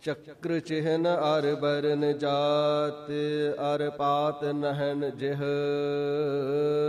ਚੱਕਰ ਚਿਹਨ ਅਰ ਬਰਨ ਜਾਤ ਅਰ ਪਾਤ ਨਹਨ ਜਿਹ